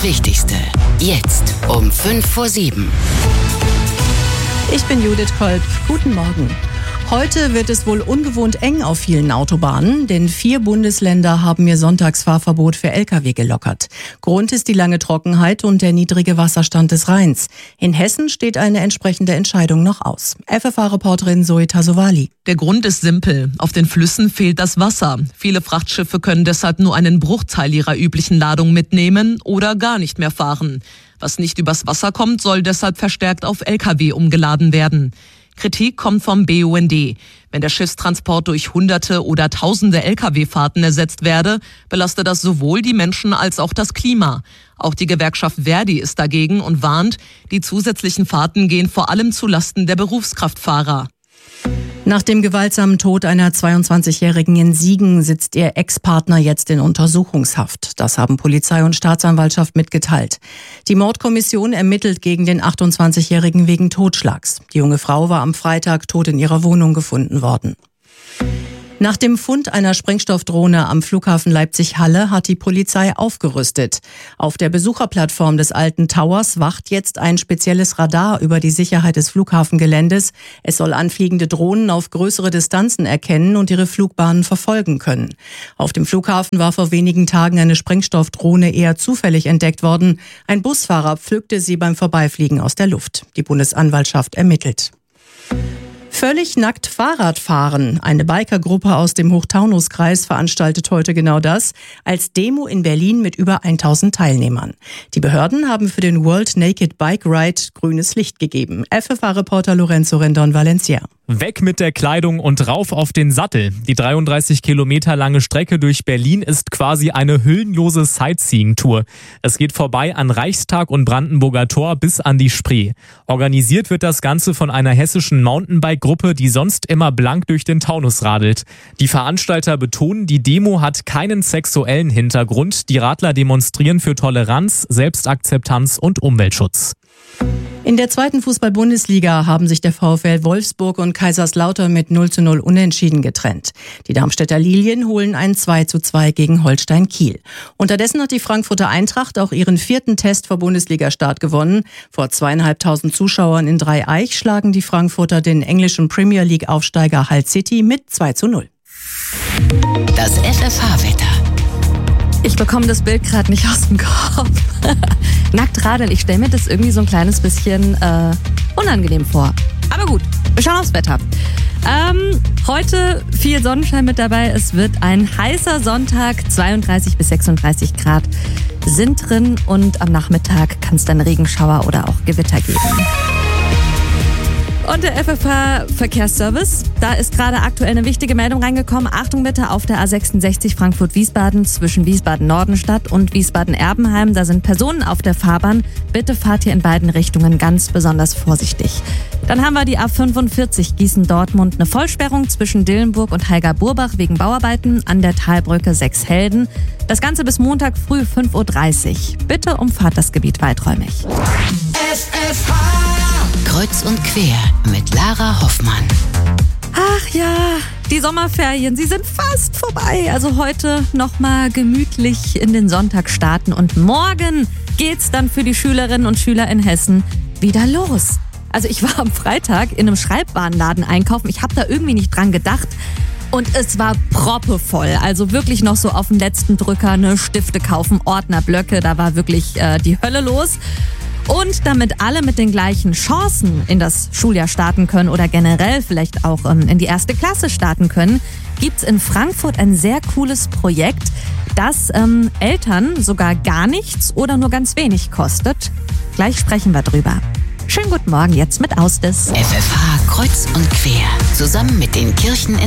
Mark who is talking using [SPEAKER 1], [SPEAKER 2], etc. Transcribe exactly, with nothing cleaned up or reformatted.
[SPEAKER 1] Das Wichtigste, jetzt um fünf vor sieben.
[SPEAKER 2] Ich bin Judith Kolb. Guten Morgen. Heute wird es wohl ungewohnt eng auf vielen Autobahnen, denn vier Bundesländer haben ihr Sonntagsfahrverbot für L K W gelockert. Grund ist die lange Trockenheit und der niedrige Wasserstand des Rheins. In Hessen steht eine entsprechende Entscheidung noch aus. F F A-Reporterin Zoe Tassovali.
[SPEAKER 3] Der Grund ist simpel. Auf den Flüssen fehlt das Wasser. Viele Frachtschiffe können deshalb nur einen Bruchteil ihrer üblichen Ladung mitnehmen oder gar nicht mehr fahren. Was nicht übers Wasser kommt, soll deshalb verstärkt auf L K W umgeladen werden. Kritik kommt vom B U N D. Wenn der Schiffstransport durch Hunderte oder Tausende L K W-Fahrten ersetzt werde, belastet das sowohl die Menschen als auch das Klima. Auch die Gewerkschaft Verdi ist dagegen und warnt, die zusätzlichen Fahrten gehen vor allem zulasten der Berufskraftfahrer.
[SPEAKER 2] Nach dem gewaltsamen Tod einer zweiundzwanzigjährigen in Siegen sitzt ihr Ex-Partner jetzt in Untersuchungshaft. Das haben Polizei und Staatsanwaltschaft mitgeteilt. Die Mordkommission ermittelt gegen den achtundzwanzigjährigen wegen Totschlags. Die junge Frau war am Freitag tot in ihrer Wohnung gefunden worden. Nach dem Fund einer Sprengstoffdrohne am Flughafen Leipzig-Halle hat die Polizei aufgerüstet. Auf der Besucherplattform des alten Towers wacht jetzt ein spezielles Radar über die Sicherheit des Flughafengeländes. Es soll anfliegende Drohnen auf größere Distanzen erkennen und ihre Flugbahnen verfolgen können. Auf dem Flughafen war vor wenigen Tagen eine Sprengstoffdrohne eher zufällig entdeckt worden. Ein Busfahrer pflückte sie beim Vorbeifliegen aus der Luft. Die Bundesanwaltschaft ermittelt. Völlig nackt Fahrrad fahren. Eine Bikergruppe aus dem Hochtaunuskreis veranstaltet heute genau das als Demo in Berlin mit über tausend Teilnehmern. Die Behörden haben für den World Naked Bike Ride grünes Licht gegeben. F F A-Reporter Lorenzo Rendon Valencia.
[SPEAKER 4] Weg mit der Kleidung und rauf auf den Sattel. Die dreiunddreißig Kilometer lange Strecke durch Berlin ist quasi eine hüllenlose Sightseeing-Tour. Es geht vorbei an Reichstag und Brandenburger Tor bis an die Spree. Organisiert wird das Ganze von einer hessischen Mountainbike-Gruppe, die sonst immer blank durch den Taunus radelt. Die Veranstalter betonen, die Demo hat keinen sexuellen Hintergrund. Die Radler demonstrieren für Toleranz, Selbstakzeptanz und Umweltschutz.
[SPEAKER 2] In der zweiten Fußball-Bundesliga haben sich der VfL Wolfsburg und Kaiserslautern mit null zu null unentschieden getrennt. Die Darmstädter Lilien holen ein zwei zu zwei gegen Holstein Kiel. Unterdessen hat die Frankfurter Eintracht auch ihren vierten Test vor Bundesliga-Start gewonnen. Vor zweieinhalbtausend Zuschauern in Dreieich schlagen die Frankfurter den englischen Premier League-Aufsteiger Hull City mit zwei zu null.
[SPEAKER 1] Das F F H-Wetter.
[SPEAKER 5] Ich bekomme das Bild gerade nicht aus dem Kopf. Nackt radeln, ich stelle mir das irgendwie so ein kleines bisschen äh, unangenehm vor. Aber gut, wir schauen aufs Wetter. Ähm, heute viel Sonnenschein mit dabei. Es wird ein heißer Sonntag, zweiunddreißig bis sechsunddreißig Grad sind drin und am Nachmittag kann es dann Regenschauer oder auch Gewitter geben. Und der F F H-Verkehrsservice, da ist gerade aktuell eine wichtige Meldung reingekommen. Achtung bitte auf der A sechsundsechzig Frankfurt-Wiesbaden zwischen Wiesbaden-Nordenstadt und Wiesbaden-Erbenheim. Da sind Personen auf der Fahrbahn. Bitte fahrt hier in beiden Richtungen ganz besonders vorsichtig. Dann haben wir die A fünfundvierzig Gießen-Dortmund, eine Vollsperrung zwischen Dillenburg und Heiger-Burbach wegen Bauarbeiten an der Talbrücke Sechshelden. Das Ganze bis Montag früh fünf Uhr dreißig. Bitte umfahrt das Gebiet weiträumig.
[SPEAKER 1] F F H Kreuz und quer mit Lara Hoffmann.
[SPEAKER 5] Ach ja, die Sommerferien, sie sind fast vorbei. Also heute nochmal gemütlich in den Sonntag starten und morgen geht's dann für die Schülerinnen und Schüler in Hessen wieder los. Also ich war am Freitag in einem Schreibwarenladen einkaufen. Ich habe da irgendwie nicht dran gedacht. Und es war proppevoll. Also wirklich noch so auf den letzten Drücker, ne, Stifte kaufen, Ordner, Blöcke. Da war wirklich äh, die Hölle los. Und damit alle mit den gleichen Chancen in das Schuljahr starten können oder generell vielleicht auch ähm, in die erste Klasse starten können, gibt's in Frankfurt ein sehr cooles Projekt, das ähm, Eltern sogar gar nichts oder nur ganz wenig kostet. Gleich sprechen wir drüber. Schönen guten Morgen jetzt mit Ausdes.
[SPEAKER 1] F F H Kreuz und quer. Zusammen mit den Kirchen